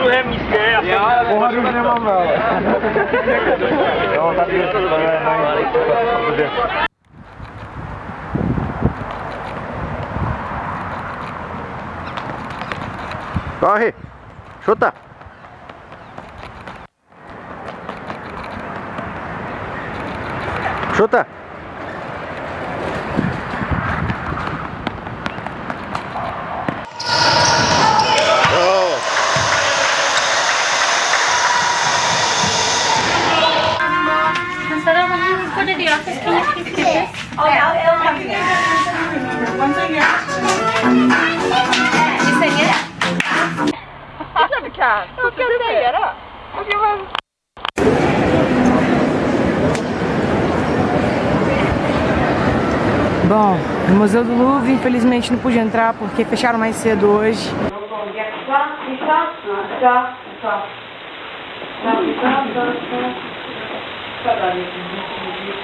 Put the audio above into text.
druhém místě. Pohadu už nemáme, ale. Jo, tady je to dobré. Corre! Chuta! Chuta! Go to the office. Can you please get this? Oh, yeah, I'll come here. One second. You sing it? Klart du kan! Vad ska du säga då? Bom, no Museu do Louvre, infelizmente não pude entrar porque fecharam mais cedo hoje.